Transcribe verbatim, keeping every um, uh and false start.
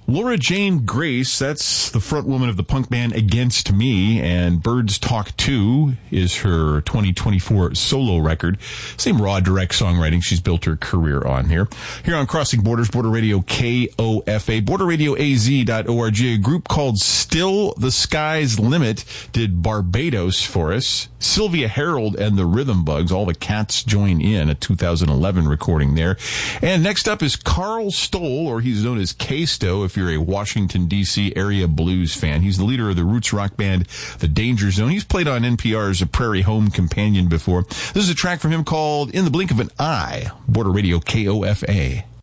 Laura Jane Grace, that's the front woman of the punk band Against Me, and Birds Talk two is her twenty twenty-four solo record. Same raw, direct songwriting she's built her career on here. Here on Crossing Borders, Border Radio K O F A, border radio a z dot org. A group called Still the Sky's Limit did Barbados for us. Sylvia Harold and the Rhythm Bugs, All the Cats Join In, a two thousand eleven recording there. And next up is Carl Stoll, or he's known as K-Sto if you're a Washington, D C area blues fan. He's the leader of the roots rock band The Danger Zone. He's played on N P R's A Prairie Home Companion before. This is a track from him called In the Blink of an Eye. Border Radio K O F A.